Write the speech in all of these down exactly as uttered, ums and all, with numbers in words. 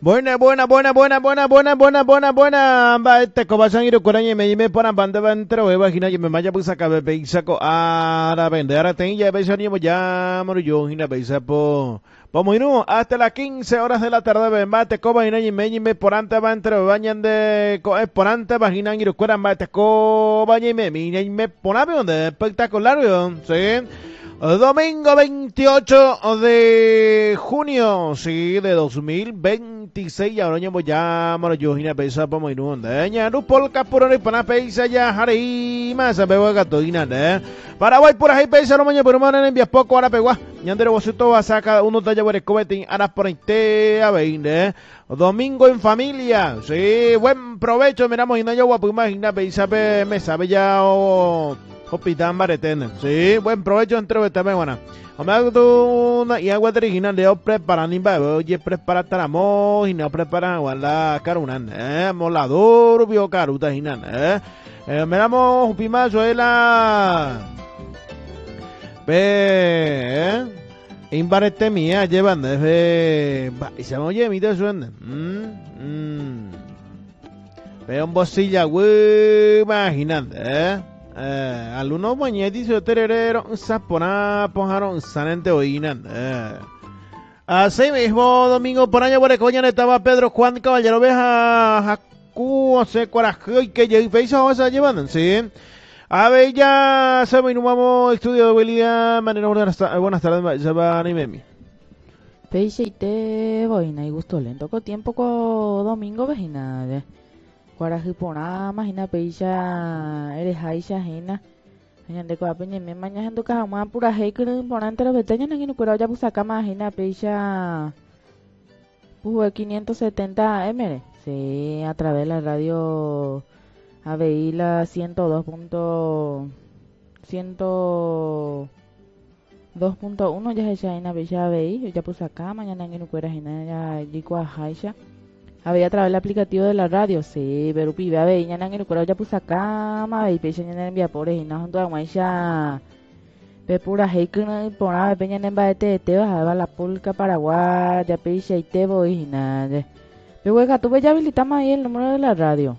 Buena, buena, buena, buena, buena, buena, buena, buena, buena. Ba este ko basang iru kurang me me pona banda bantro we bagina me maya pusa ka be isa ko ara vende ara ten ya be sani mo ya mo yo hina be isa po. Vamos inu hasta las quince horas de la tarde be mate ko bagina me me poranta bantro bañan de ko es poranta bagina iru kurang mate ko bañe me mi me pona be donde espectacular, ¿sí? Domingo veintiocho de junio, sí, de dos mil veintiséis. Ahora ya mano yo hina pesa pa muy nunda. Ya no polka puro ni pana pesa ya hari más a bebo gato de. Paraguay por ahí pesa no mañana pero mano en envías poco ahora pegua. Ñandero vosito va a sacar uno talla por escobetín ahora por inte a veinte. Domingo en familia, sí, buen provecho. Miramos y no yo guapo imagina pesa me sabe ya o Hospital Baretene. Sí, buen provecho entre ustedes, buena. Omega y agua original de preparar ni bebo, y preparar taramo y no preparar la carunan, eh, molador bio caruta hinan, eh. Eh, miramos upima suela. Ve, eh. Imbarete mía llevan desde y se me oye mi te suena. Mm, mm. Ve un bocilla, güey, imaginante, eh. Eh, algunos bañetis y tererero sapona pojaron sanente oínan. Eh. Así mismo, domingo por año por coña estaba Pedro Juan Caballero Veja Jacu, o sea, coraje que ya hizo esa llevan, sí. A ver, ya se me vamos estudio de habilidad, manera buenas tardes, se va a memi. Peixe y te voy y gusto lento, con tiempo con domingo vejina. Guarajipona, imagina peisha, eres haisha ajena. Ñande ko apeñe me mañana ando cama pura hei que pona entero beteña nangin ukura ya pusa cama ajena peisha. Pujo quinientos setenta M. Sí, a través de la radio A B I la ciento dos punto uno ya es ajena peisha A B I, ya pusa cama mañana nangin ukura ajena ya jikwa haisha. A ver, a través del aplicativo de la radio, sí, pero pibe, a ver, ya no quiero ya puse acá, ma, y pecha ya envía por ahí, no junto a Maisha, pe pura hey que no pona, pe peña en baete, te vas a la pulca Paraguay, ya pecha y te voy y nada. Pero hueca, tú ves ya habilitamos ahí el número de la radio.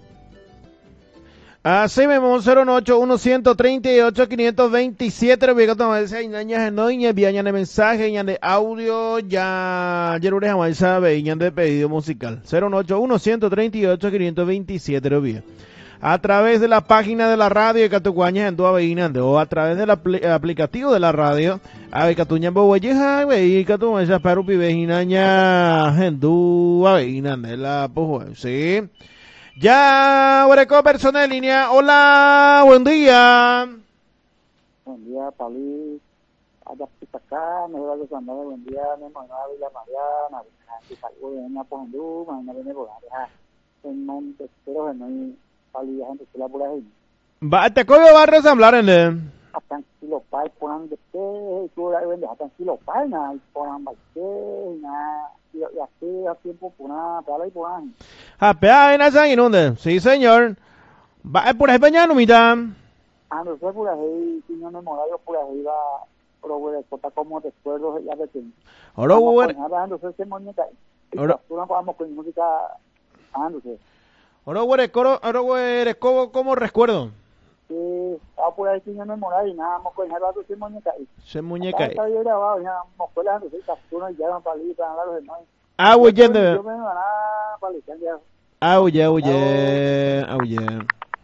Así mismo, cero ocho uno treinta y ocho quinientos veintisiete, ubicado a veces ñañas en noña, viañan de mensaje, ñan de audio, ya, ayer una jamás sabe, ñan de pedido musical. cero ocho uno treinta y ocho quinientos veintisiete, ubicado. A través de la página de la radio de Catucuañas en tu aveinande, o a través del apl aplicativo de la radio, a ver, Catuñan Bogueyeja, y Catuñan Parupi, Vejinaña, en tu aveinande, la pujo, sí. Ya, Huereco, persona en línea. Hola, buen día. Buen día, Pali. Allá acá, me voy a desandar. Buen día, mi hermana Vila Mariana. Si salgo de una pondú, mañana viene por allá. En Monte, pero no hay Pali, gente que la por ahí. Va, te cojo va a resamblar en el. Hasta si los pais ponen de té, tú la vendes, hasta si los pais, nada, ponen baile, nada. Y así a tiempo por una pala y por ahí. Ah, pea en esa inunde. Sí, señor. Va por ahí mañana, mitad. Ah, no sé, por ahí, si no me morayo, por ahí va, pero güey, cota como recuerdos ya de tiempo. Ahora, güey. No sé si moñeta. Ahora, tú no podemos con música, ah, no sé. ahora, güey, coro, ahora, güey, como, como recuerdo. Sí, estaba por ahí, si no me morayo, y nada, vamos con el rato, si moñeta. Se muñeca. Está bien grabado, ya, vamos con la, no sé, tú no llegan para allí, para hablar los demás. Ah, güey, yendo. Yo me van a para allí, ya. Auye, auye, auye.